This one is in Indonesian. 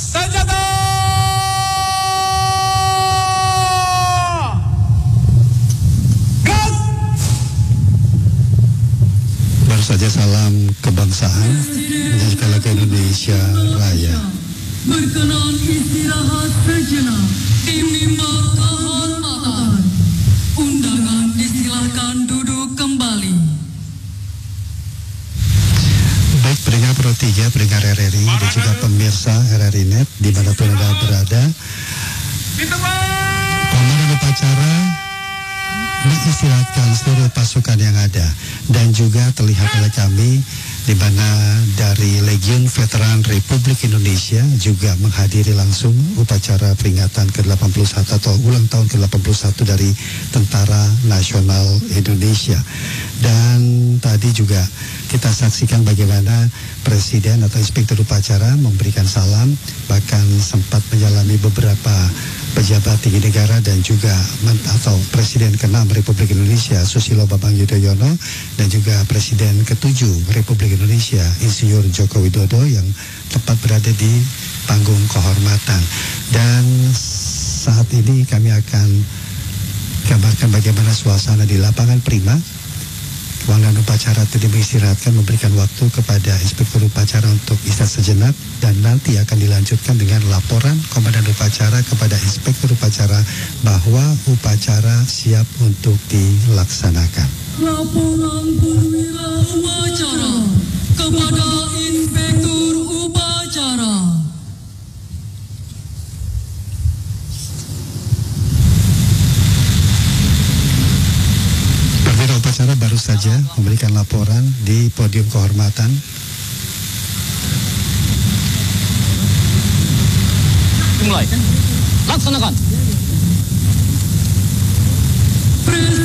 senjata. Gas. Baru saja salam kebangsaan menyanyikan lagu Indonesia Raya. Berkenan istirahat sejenak di mimbar kehormatan. Undangan disilakan duduk kembali. Baik pendengar Pro 3, pendengar RRI dan juga pemirsa RRI Net dimanapun Anda berada, komandan upacara mengistirahatkan seluruh pasukan yang ada, dan juga terlihat oleh kami di mana dari Legiun Veteran Republik Indonesia juga menghadiri langsung upacara peringatan ke-81 atau ulang tahun ke-81 dari Tentara Nasional Indonesia. Dan tadi juga kita saksikan bagaimana Presiden atau Inspektur Upacara memberikan salam, bahkan sempat menyalami beberapa pejabat tinggi negara dan juga atau Presiden ke-6 Republik Indonesia Susilo Bambang Yudhoyono dan juga Presiden ke-7 Republik Indonesia Insinyur Joko Widodo yang tepat berada di panggung kehormatan. Dan saat ini kami akan gambarkan bagaimana suasana di lapangan Prima. Komandan upacara tadi mengistirahatkan, memberikan waktu kepada Inspektur Upacara untuk istirahat sejenak, dan nanti akan dilanjutkan dengan laporan Komandan Upacara kepada Inspektur Upacara bahwa upacara siap untuk dilaksanakan. Laporan perwira upacara kepada Inspektur Upacara. Perwira upacara baru saja memberikan laporan di podium kehormatan. Mulai, laksanakan.